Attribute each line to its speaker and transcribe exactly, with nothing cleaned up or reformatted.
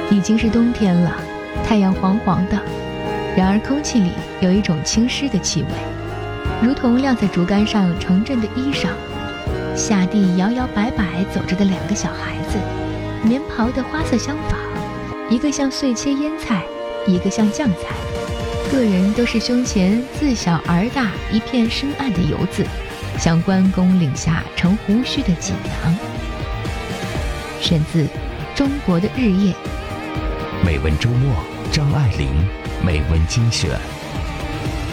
Speaker 1: 已经是冬天了，太阳黄黄的，然而空气里有一种清湿的气味，如同晾在竹竿上成阵的衣裳。下地摇摇摆摆走着的两个小孩子，棉袍的花色相仿，一个像碎切腌菜，一个像酱菜，个人都是胸前自小而大一片深暗的油渍，像关公领下成胡须的锦囊。选自《中国的日夜》。
Speaker 2: 美文周末，张爱玲美文精选。